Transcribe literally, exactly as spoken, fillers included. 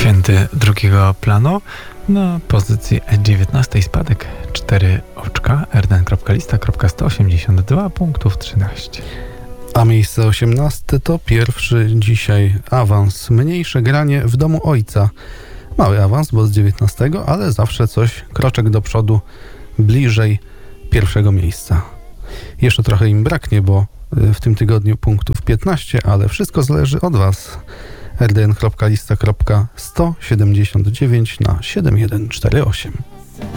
Święty drugiego planu. Na pozycji dziewiętnastej spadek cztery oczka. erden kropka lista kropka sto osiemdziesiąt dwa punktów trzynaście. A miejsce osiemnaste to pierwszy dzisiaj awans. Mniejsze granie w domu ojca. Mały awans, bo z dziewiętnastego, ale zawsze coś, kroczek do przodu, bliżej pierwszego miejsca. Jeszcze trochę im braknie, bo w tym tygodniu punktów piętnaście, ale wszystko zależy od Was. erden kropka lista kropka sto siedemdziesiąt dziewięć na siedem jeden cztery osiem.